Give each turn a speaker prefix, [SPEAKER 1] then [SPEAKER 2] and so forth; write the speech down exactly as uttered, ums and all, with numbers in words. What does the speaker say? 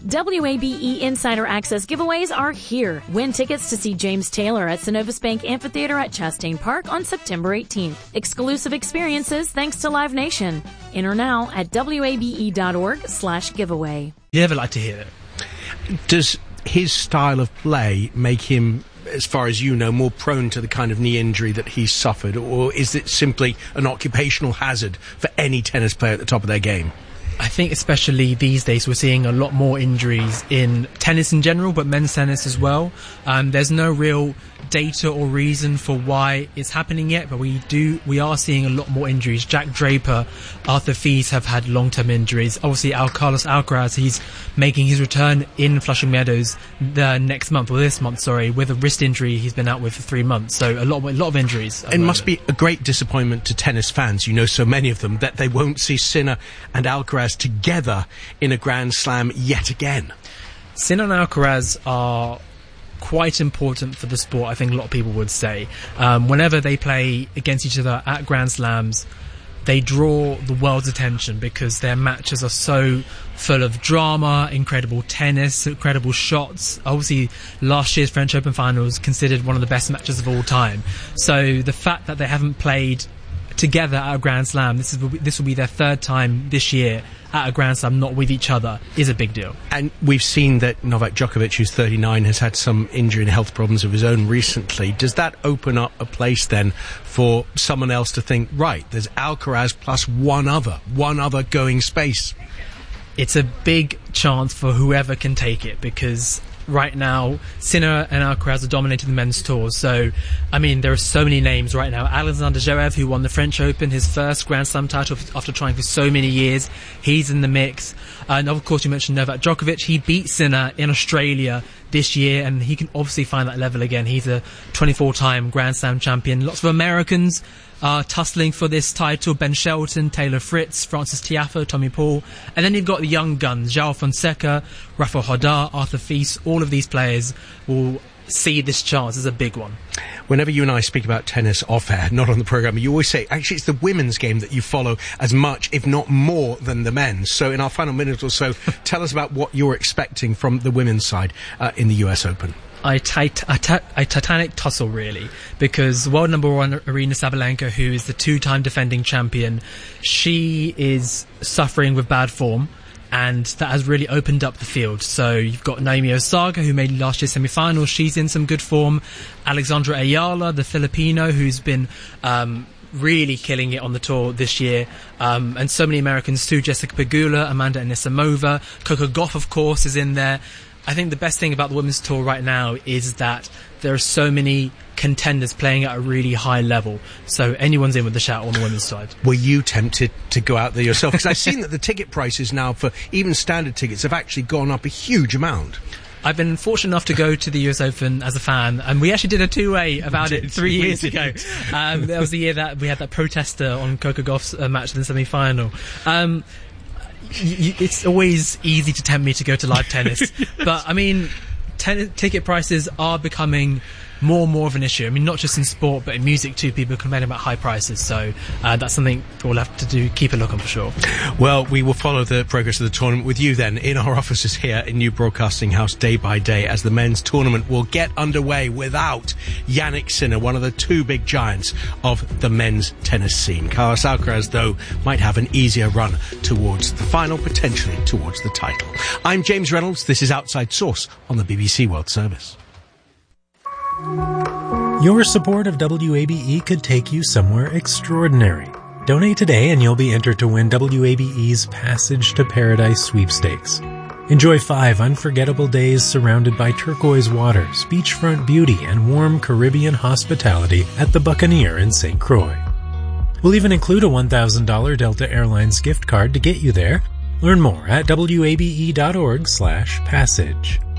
[SPEAKER 1] W A B E Insider Access giveaways are here. Win tickets to see James Taylor at Synovus Bank Amphitheater at Chastain Park on September eighteenth. Exclusive experiences thanks to Live Nation. Enter now at wabe.org slash giveaway.
[SPEAKER 2] You never like to hear it.
[SPEAKER 3] Does his style of play make him, as far as you know, more prone to the kind of knee injury that he's suffered, or is it simply an occupational hazard for any tennis player at the top of their game?
[SPEAKER 2] I think especially these days we're seeing a lot more injuries in tennis in general, but men's tennis as well. Um, there's no real data or reason for why it's happening yet, but we do we are seeing a lot more injuries. Jack Draper, Arthur Fils have had long-term injuries. Obviously, Al Carlos Alcaraz, he's making his return in Flushing Meadows the next month, or this month, sorry, with a wrist injury he's been out with for three months. So a lot, a lot of injuries.
[SPEAKER 3] It must be a great disappointment to tennis fans, you know so many of them, that they won't see Sinner and Alcaraz together in a Grand Slam yet again.
[SPEAKER 2] Sinner and Alcaraz are quite important for the sport, I think a lot of people would say. Um, whenever they play against each other at Grand Slams, they draw the world's attention because their matches are so full of drama, incredible tennis, incredible shots. Obviously, last year's French Open final was considered one of the best matches of all time. So the fact that they haven't played together at a Grand Slam, this is this will be their third time this year at a Grand Slam, not with each other, is a big deal.
[SPEAKER 3] And we've seen that Novak Djokovic, who's thirty-nine, has had some injury and health problems of his own recently. Does that open up a place then for someone else to think, right, there's Alcaraz plus one other, one other going space?
[SPEAKER 2] It's a big chance for whoever can take it, because right now, Sinner and Alcaraz are dominating the men's tour. So, I mean, there are so many names right now. Alexander Zverev, who won the French Open, his first Grand Slam title after trying for so many years, he's in the mix. And of course, you mentioned Novak Djokovic. He beat Sinner in Australia this year, and he can obviously find that level again. He's a twenty-four-time Grand Slam champion. Lots of Americans are tussling for this title. Ben Shelton, Taylor Fritz, Francis Tiafoe, Tommy Paul. And then you've got the young guns, João Fonseca, Rafael Nadal, Arthur Fils. All of these players will see this chance as a big one.
[SPEAKER 3] Whenever you and I speak about tennis off-air, not on the programme, you always say, actually, it's the women's game that you follow as much, if not more, than the men's. So in our final minute or so, tell us about what you're expecting from the women's side uh, in the U S Open.
[SPEAKER 2] A, tit- a, t- a titanic tussle, really, because world number one Aryna Sabalenka, who is the two-time defending champion, she is suffering with bad form, and that has really opened up the field. So you've got Naomi Osaka, who made last year's semi-final. She's in some good form. Alexandra Ayala, the Filipino, who's been um, really killing it on the tour this year. Um, and so many Americans too. Jessica Pegula, Amanda Anisimova. Coco Gauff, of course, is in there. I think the best thing about the women's tour right now is that there are so many contenders playing at a really high level. So anyone's in with the shout on the women's side.
[SPEAKER 3] Were you tempted to go out there yourself? Because I've seen that the ticket prices now for even standard tickets have actually gone up a huge amount.
[SPEAKER 2] I've been fortunate enough to go to the U S Open as a fan, and we actually did a two-way about it three years ago. Um, that was the year that we had that protester on Coco Gauff's uh, match in the semi-final. Um, it's always easy to tempt me to go to live tennis, but I mean, ten- ticket prices are becoming more and more of an issue. I mean, not just in sport, but in music too. People complain about high prices, so uh, that's something we'll have to do. Keep a look on for sure.
[SPEAKER 3] Well, we will follow the progress of the tournament with you then in our offices here in New Broadcasting House day by day as the men's tournament will get underway without Jannik Sinner, one of the two big giants of the men's tennis scene. Carlos Alcaraz, though, might have an easier run towards the final, potentially towards the title. I'm James Reynolds. This is Outside Source on the B B C World Service.
[SPEAKER 4] Your support of W A B E could take you somewhere extraordinary. Donate today and you'll be entered to win W A B E's Passage to Paradise sweepstakes. Enjoy five unforgettable days surrounded by turquoise waters, beachfront beauty, and warm Caribbean hospitality at the Buccaneer in Saint Croix. We'll even include a one thousand dollars Delta Airlines gift card to get you there. Learn more at wabe.org slash passage.